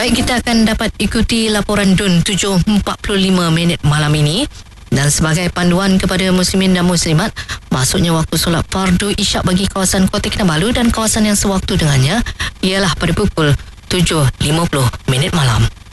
Baik, kita akan dapat ikuti laporan DUN 7.45 malam ini. Dan sebagai panduan kepada muslimin dan muslimat, masuknya waktu solat fardu isyak bagi kawasan Kota Kinabalu dan kawasan yang sewaktu dengannya ialah pada pukul 7.50 malam.